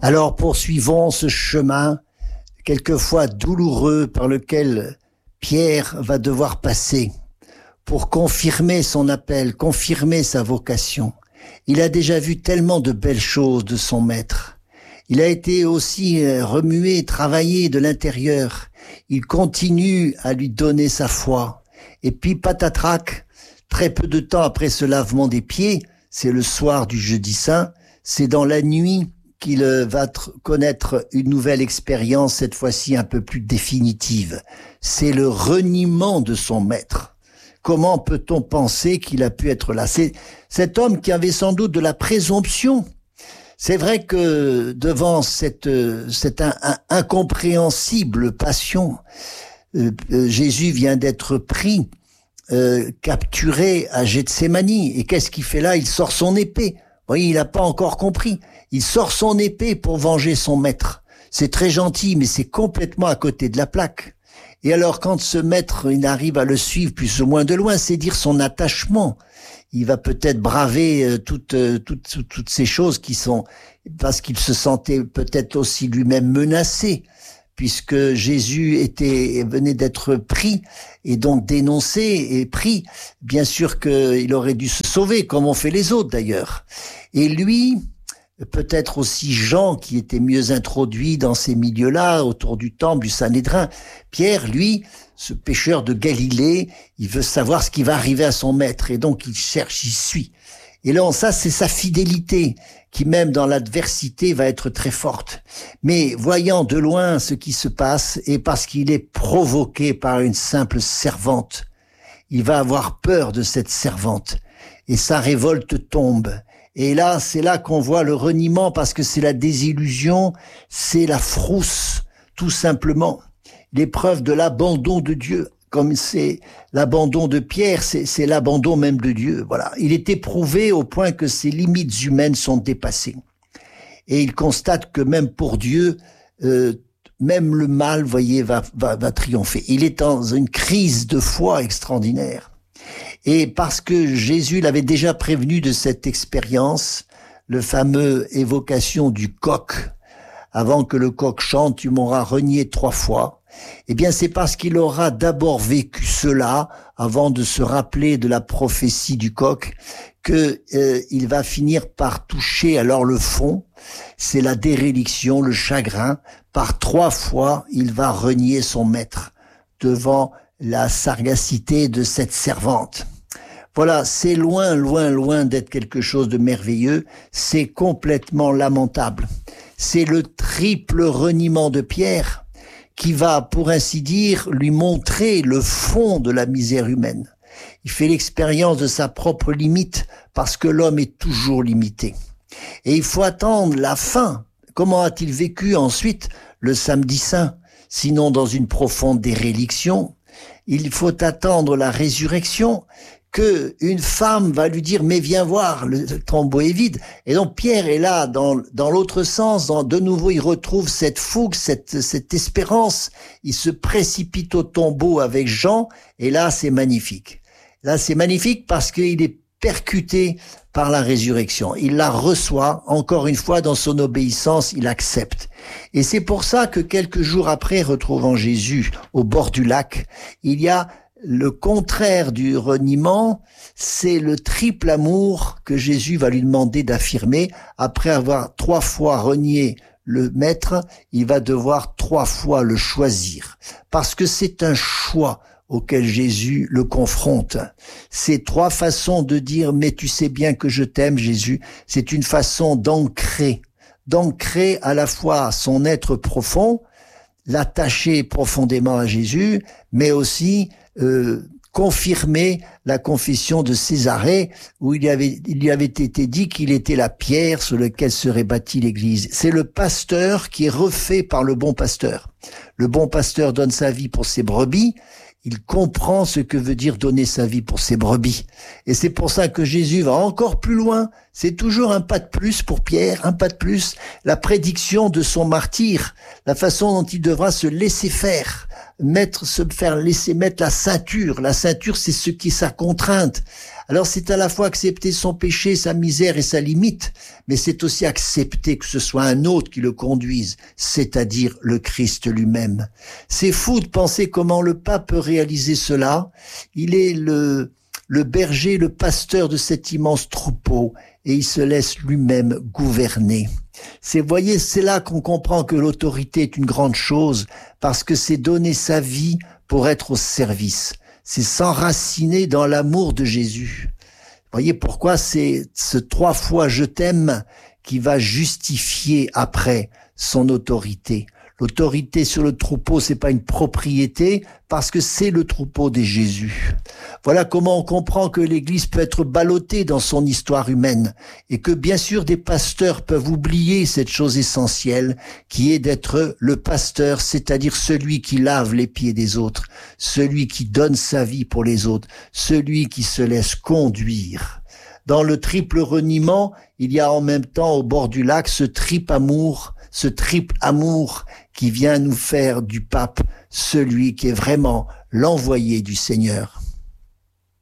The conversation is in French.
Alors poursuivons ce chemin, quelquefois douloureux, par lequel Pierre va devoir passer pour confirmer son appel, confirmer sa vocation. Il a déjà vu tellement de belles choses de son maître. Il a été aussi remué, travaillé de l'intérieur. Il continue à lui donner sa foi. Et puis patatrac, très peu de temps après ce lavement des pieds, c'est le soir du jeudi saint, c'est dans la nuit qu'il va connaître une nouvelle expérience, cette fois-ci un peu plus définitive. C'est le reniement de son maître. Comment peut-on penser qu'il a pu être là? C'est cet homme qui avait sans doute de la présomption. C'est vrai que devant cette incompréhensible passion, Jésus vient d'être pris, capturé à Gethsémani. Et qu'est-ce qu'il fait là? Il sort son épée. Vous voyez, il n'a pas encore compris. Il sort son épée pour venger son maître. C'est très gentil, mais c'est complètement à côté de la plaque. Et alors, quand ce maître, il arrive à le suivre plus ou moins de loin, c'est dire son attachement. Il va peut-être braver toutes ces choses qui sont, parce qu'il se sentait peut-être aussi lui-même menacé, puisque Jésus venait d'être pris et donc dénoncé et pris. Bien sûr qu'il aurait dû se sauver, comme ont fait les autres d'ailleurs. Et lui, peut-être aussi Jean, qui était mieux introduit dans ces milieux-là, autour du temple, du Sanhédrin. Pierre, lui, ce pêcheur de Galilée, il veut savoir ce qui va arriver à son maître, et donc il cherche, il suit. Et là, ça, c'est sa fidélité, qui même dans l'adversité va être très forte. Mais voyant de loin ce qui se passe, et parce qu'il est provoqué par une simple servante, il va avoir peur de cette servante, et sa révolte tombe. Et là, c'est là qu'on voit le reniement, parce que c'est la désillusion, c'est la frousse, tout simplement. L'épreuve de l'abandon de Dieu, comme c'est l'abandon de Pierre, c'est l'abandon même de Dieu. Voilà, il est éprouvé au point que ses limites humaines sont dépassées. Et il constate que même pour Dieu, même le mal, voyez, va triompher. Il est dans une crise de foi extraordinaire. Et parce que Jésus l'avait déjà prévenu de cette expérience, le fameux évocation du coq, avant que le coq chante, tu m'auras renié 3 fois. Eh bien, c'est parce qu'il aura d'abord vécu cela, avant de se rappeler de la prophétie du coq, que il va finir par toucher alors le fond. C'est la déréliction, le chagrin. Par 3 fois, il va renier son maître devant la sagacité de cette servante. Voilà, c'est loin, loin, loin d'être quelque chose de merveilleux. C'est complètement lamentable. C'est le triple reniement de Pierre qui va, pour ainsi dire, lui montrer le fond de la misère humaine. Il fait l'expérience de sa propre limite parce que l'homme est toujours limité. Et il faut attendre la fin. Comment a-t-il vécu ensuite le samedi saint? Sinon dans une profonde déréliction. Il faut attendre la résurrection, que une femme va lui dire, mais viens voir, le tombeau est vide. Et donc Pierre est là, dans l'autre sens, de nouveau il retrouve cette fougue, cette espérance. Il se précipite au tombeau avec Jean, et là c'est magnifique. Là c'est magnifique parce qu'il est percuté par la résurrection. Il la reçoit, encore une fois, dans son obéissance, il accepte. Et c'est pour ça que quelques jours après, retrouvant Jésus au bord du lac, il y a le contraire du reniement, c'est le triple amour que Jésus va lui demander d'affirmer. Après avoir 3 fois renié le maître, il va devoir 3 fois le choisir. Parce que c'est un choix auquel Jésus le confronte. C'est 3 façons de dire « mais tu sais bien que je t'aime, Jésus ». C'est une façon d'ancrer à la fois son être profond, l'attacher profondément à Jésus, mais aussi confirmer la confession de Césarée où il lui avait été dit qu'il était la pierre sur laquelle serait bâtie l'Église. C'est le pasteur qui est refait par le bon pasteur. Le bon pasteur donne sa vie pour ses brebis. Il comprend ce que veut dire donner sa vie pour ses brebis. Et c'est pour ça que Jésus va encore plus loin. C'est toujours un pas de plus pour Pierre, un pas de plus. La prédiction de son martyre, la façon dont il devra se laisser faire, laisser mettre la ceinture. La ceinture, c'est ce qui est sa contrainte. Alors c'est à la fois accepter son péché, sa misère et sa limite, mais c'est aussi accepter que ce soit un autre qui le conduise, c'est-à-dire le Christ lui-même. C'est fou de penser comment le pape peut réaliser cela. Il est le berger, le pasteur de cet immense troupeau, et il se laisse lui-même gouverner. Voyez, c'est là qu'on comprend que l'autorité est une grande chose, parce que c'est donner sa vie pour être au service. C'est s'enraciner dans l'amour de Jésus. Voyez pourquoi c'est ce 3 fois je t'aime qui va justifier après son autorité. L'autorité sur le troupeau, c'est pas une propriété, parce que c'est le troupeau de Jésus. Voilà comment on comprend que l'Église peut être ballottée dans son histoire humaine, et que bien sûr des pasteurs peuvent oublier cette chose essentielle, qui est d'être le pasteur, c'est-à-dire celui qui lave les pieds des autres, celui qui donne sa vie pour les autres, celui qui se laisse conduire. Dans le triple reniement, il y a en même temps au bord du lac ce triple amour qui vient nous faire du pape celui qui est vraiment l'envoyé du Seigneur.